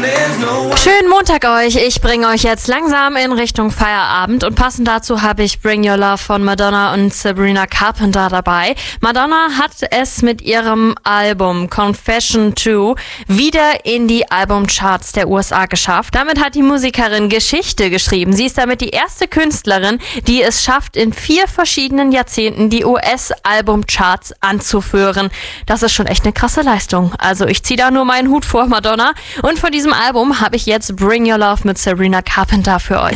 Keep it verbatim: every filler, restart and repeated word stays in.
Schönen Montag euch. Ich bringe euch jetzt langsam in Richtung Feierabend und passend dazu habe ich Bring Your Love von Madonna und Sabrina Carpenter dabei. Madonna hat es mit ihrem Album Confession zwei wieder in die Albumcharts der U S A geschafft. Damit hat die Musikerin Geschichte geschrieben. Sie ist damit die erste Künstlerin, die es schafft, in vier verschiedenen Jahrzehnten die U S-Albumcharts anzuführen. Das ist schon echt eine krasse Leistung. Also ich ziehe da nur meinen Hut vor, Madonna. Und von diesem Album habe ich jetzt Bring Your Love mit Sabrina Carpenter für euch.